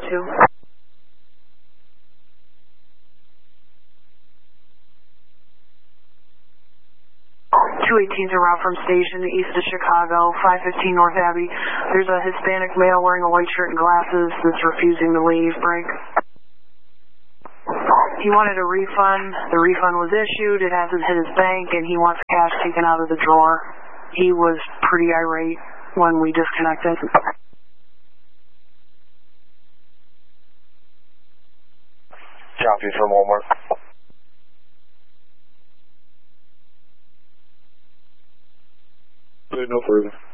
2. 218's en route from station east of Chicago, 515 North Abbey. There's a Hispanic male wearing a white shirt and glasses that's refusing to leave. Break. He wanted a refund. The refund was issued. It hasn't hit his bank, and he wants cash taken out of the drawer. He was pretty irate when we disconnected. Copy from Walmart. No further.